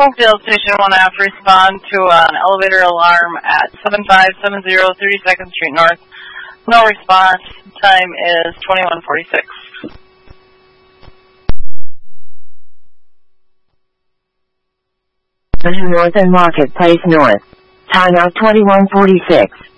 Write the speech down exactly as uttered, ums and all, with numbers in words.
Springfield Station one F, respond to an elevator alarm at seven five seven zero thirty-second Street North. No response. Time is twenty-one forty-six. North and Marketplace North. Time out twenty-one forty-six.